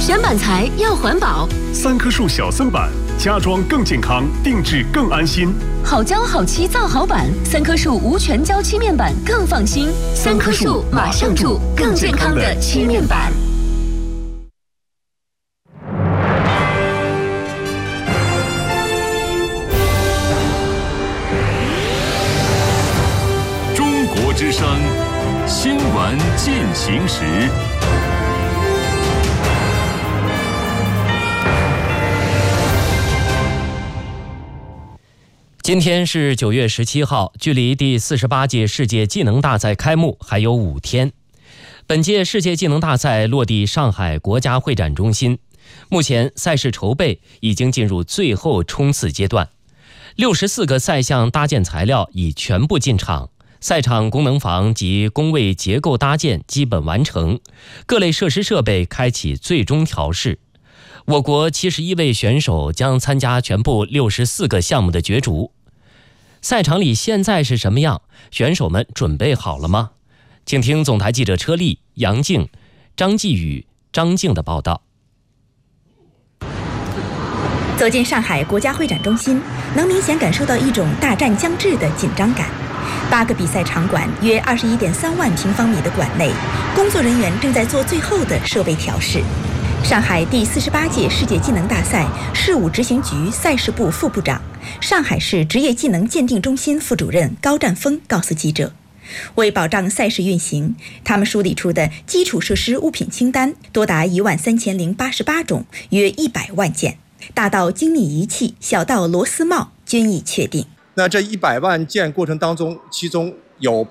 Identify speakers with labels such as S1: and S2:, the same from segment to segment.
S1: 选板材要环保。
S2: 3棵树小森板，家装更健康，定制更安心。
S1: 好胶好漆造好板，3棵树无全胶漆面板更放心。3棵树马上住更健康的漆面板。
S3: 中国之声新闻进行时。
S4: 今天是9月17号，距离第48届世界技能大赛开幕还有5天。本届世界技能大赛落地上海国家会展中心，目前赛事筹备已经进入最后冲刺阶段。64个赛项搭建材料已全部进场，赛场功能房及工位结构搭建基本完成，各类设施设备开启最终调试。我国71位选手将参加全部64个项目的角逐。赛场里现在是什么样？选手们准备好了吗？请听总台记者车丽、杨静、张继宇、张静的报道。
S5: 走进上海国家会展中心，能明显感受到一种大战将至的紧张感。8个比赛场馆，约21.3万平方米的馆内，工作人员正在做最后的设备调试。上海第48届世界技能大赛事务执行局赛事部副部长、上海市职业技能鉴定中心副主任高占峰告诉记者，为保障赛事运行，他们梳理出的基础设施物品清单多达13088种，约100万件，大到精密仪器，小到螺丝帽均已确定。
S6: 那这100万件过程当中，其中有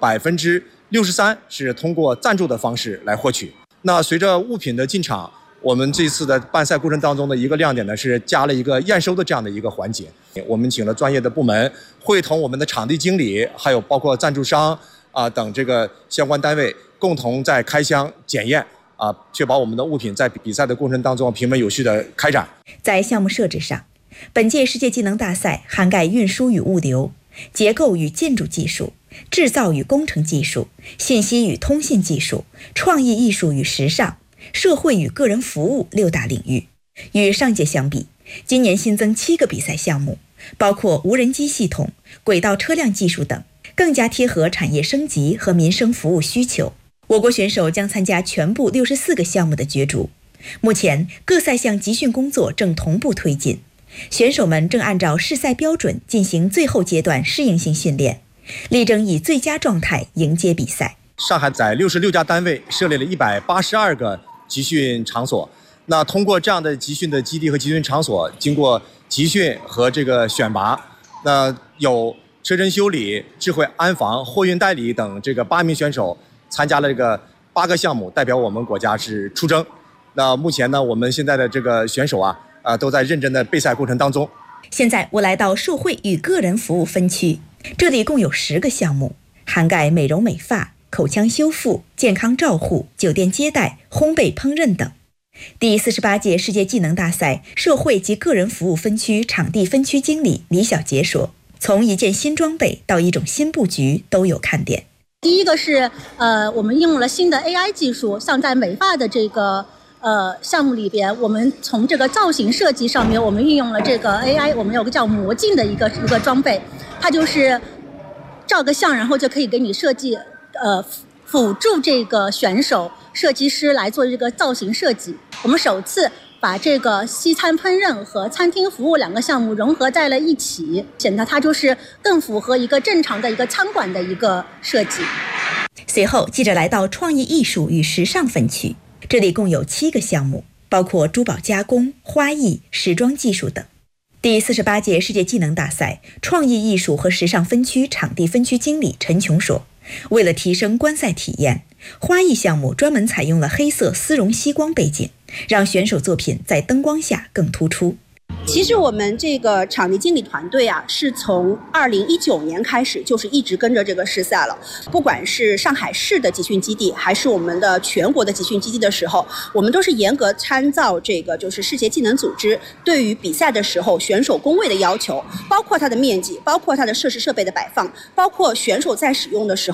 S6: 63%是通过赞助的方式来获取。那随着物品的进场，我们这次的办赛过程当中的一个亮点呢，是加了一个验收的这样的一个环节。我们请了专业的部门，会同我们的场地经理，还有包括赞助商等这个相关单位，共同在开箱检验确保我们的物品在比赛的过程当中平稳有序的开展。
S5: 在项目设置上，本届世界技能大赛涵盖运输与物流、结构与建筑技术、制造与工程技术、信息与通信技术、创意艺术与时尚、社会与个人服务6大领域。与上届相比，今年新增7个比赛项目，包括无人机系统、轨道车辆技术等，更加贴合产业升级和民生服务需求。我国选手将参加全部64个项目的角逐。目前各赛项集训工作正同步推进，选手们正按照试赛标准进行最后阶段适应性训练，力争以最佳状态迎接比赛。
S6: 上海在66家单位设立了182个集训场所。那通过这样的集训的基地和集训场所，经过集训和这个选拔，那有车身修理、智慧安防、货运代理等这个8名选手参加了这个8个项目，代表我们国家是出征。那目前呢，我们现在的这个选手都在认真的备赛过程当中。
S5: 现在我来到社会与个人服务分区，这里共有10个项目，涵盖美容美发、口腔修复、健康照护、酒店接待、烘焙烹饪等。第48届世界技能大赛社会及个人服务分区场地分区经理李小杰说，从一件新装备到一种新布局都有看点。
S7: 第一个是我们应用了新的 AI 技术，像在美发的这个项目里边，我们从这个造型设计上面，我们运用了这个 AI， 我们有个叫魔镜的一个装备，它就是照个相，然后就可以给你设计辅助这个选手设计师来做这个造型设计。我们首次把这个西餐烹饪和餐厅服务2个项目融合在了一起，显得它就是更符合一个正常的一个餐馆的一个设计。
S5: 随后记者来到创意艺术与时尚分区，这里共有7个项目，包括珠宝加工、花艺、时装技术等。第48届世界技能大赛创意艺术和时尚分区场地分区经理陈琼说，为了提升观赛体验，花艺项目专门采用了黑色丝绒吸光背景，让选手作品在灯光下更突出。
S8: 其实我们这个场地经理团队是从2019年开始就是一直跟着这个试赛了。不管是上海市的集训基地，还是我们的全国的集训基地的时候，我们都是严格参照这个就是世界技能组织对于比赛的时候选手工位的要求，包括它的面积，包括它的设施设备的摆放，包括选手在使用的时候